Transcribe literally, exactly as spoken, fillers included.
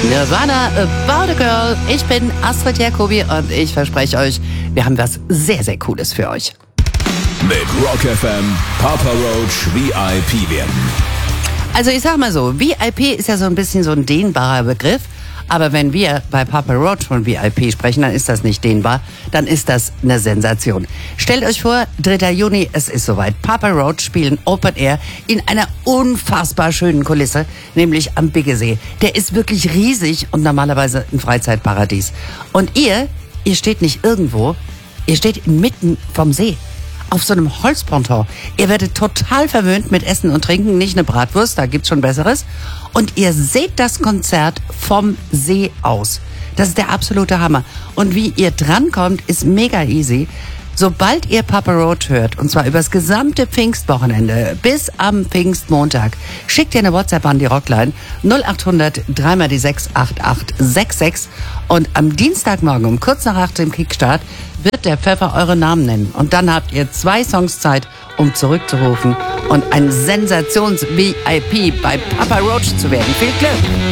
Nirvana, About a Girl. Ich bin Astrid Jacobi und ich verspreche euch, wir haben was sehr, sehr Cooles für euch. Mit Rock F M Papa Roach V I P werden. Also ich sag mal so, V I P ist ja so ein bisschen so ein dehnbarer Begriff. Aber wenn wir bei Papa Roach von V I P sprechen, dann ist das nicht dehnbar, dann ist das eine Sensation. Stellt euch vor, dritter Juni, es ist soweit. Papa Roach spielen Open Air in einer unfassbar schönen Kulisse, nämlich am Biggesee. Der ist wirklich riesig und normalerweise ein Freizeitparadies. Und ihr, ihr steht nicht irgendwo, ihr steht inmitten vom See. Auf so einem Holzponton. Ihr werdet total verwöhnt mit Essen und Trinken, nicht eine Bratwurst, da gibt's schon Besseres. Und ihr seht das Konzert vom See aus. Das ist der absolute Hammer. Und wie ihr drankommt, ist mega easy. Sobald ihr Papa Roach hört, und zwar übers gesamte Pfingstwochenende bis am Pfingstmontag, schickt ihr eine WhatsApp an die Rockline null acht hundert drei mal die sechs acht acht sechs sechs und am Dienstagmorgen um kurz nach acht im Kickstart wird der Pfeffer eure Namen nennen. Und dann habt ihr zwei Songs Zeit, um zurückzurufen und ein Sensations-V I P bei Papa Roach zu werden. Viel Glück!